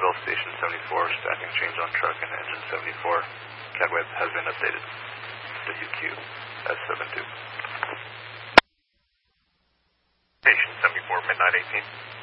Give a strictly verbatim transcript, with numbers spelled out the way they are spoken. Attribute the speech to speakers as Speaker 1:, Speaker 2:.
Speaker 1: Bonneville, Station seventy-four, stacking change on truck and engine seventy-four. C A D web has been updated. W Q S seventy-two.
Speaker 2: Station seventy-four, midnight eighteen.